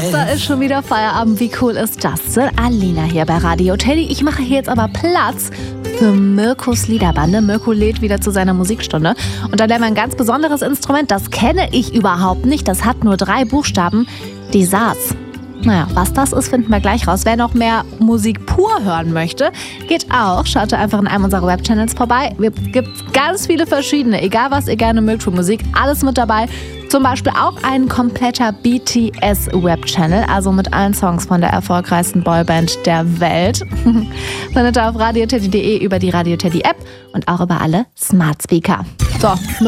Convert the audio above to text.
da ist schon wieder Feierabend. Wie cool ist das denn? Alina hier bei Radio Teddy. Ich mache hier jetzt aber Platz für Mirkos Liederbande. Mirko lädt wieder zu seiner Musikstunde. Und da lernen wir ein ganz besonderes Instrument. Das kenne ich überhaupt nicht. Das hat nur 3 Buchstaben. Die Saz. Naja, was das ist, finden wir gleich raus. Wer noch mehr Musik pur hören möchte, geht auch. Schaut einfach in einem unserer Webchannels vorbei. Es gibt ganz viele verschiedene. Egal, was ihr gerne mögt für Musik, alles mit dabei. Zum Beispiel auch ein kompletter BTS-Webchannel, also mit allen Songs von der erfolgreichsten Boyband der Welt. Findet ihr auf radioteddy.de, über die Radio Teddy App und auch über alle Smart Speaker. So,